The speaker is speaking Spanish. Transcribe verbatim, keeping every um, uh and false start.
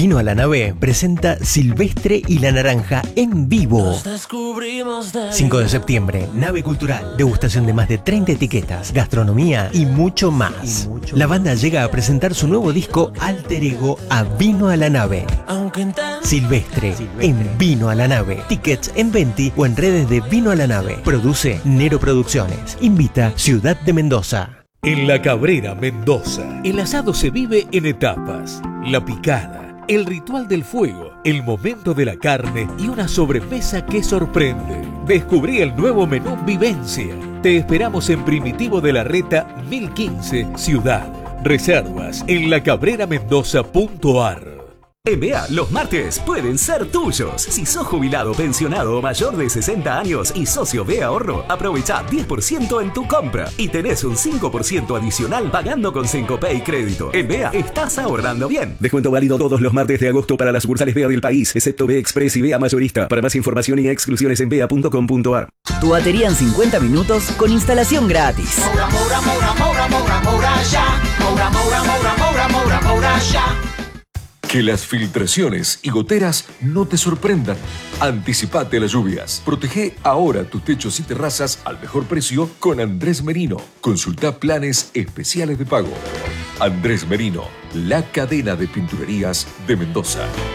Vino a la Nave presenta Silvestre y la Naranja en vivo. cinco de septiembre, Nave Cultural, degustación de más de treinta etiquetas, gastronomía y mucho más. Y mucho la banda llega a presentar su nuevo disco Alter Ego a Vino a la Nave. Silvestre, Silvestre en Vino a la Nave. Tickets en Venti o en redes de Vino a la Nave. Produce Nero Producciones. Invita Ciudad de Mendoza. En La Cabrera, Mendoza, el asado se vive en etapas. La picada, el ritual del fuego, el momento de la carne y una sobremesa que sorprende. Descubrí el nuevo menú Vivencia. Te esperamos en Primitivo de la Reta mil quince, Ciudad. Reservas en lacabreramendoza punto ar. En B A, los martes pueden ser tuyos. Si sos jubilado, pensionado o mayor de sesenta años y socio B Ahorro, aprovecha diez por ciento en tu compra y tenés un cinco por ciento adicional pagando con Cencopay Crédito. En B A estás ahorrando bien. Descuento válido todos los martes de agosto para las sucursales B A del país, excepto B Express y B A Mayorista. Para más información y exclusiones en bea punto com punto ar. Tu batería en cincuenta minutos con instalación gratis. Moura, Moura, Moura, Moura, Moura, Moura, ya. Moura, Moura, Moura, Moura, Moura, Moura, ya. Que las filtraciones y goteras no te sorprendan. Anticipate a las lluvias. Protege ahora tus techos y terrazas al mejor precio con Andrés Merino. Consulta planes especiales de pago. Andrés Merino, la cadena de pinturerías de Mendoza.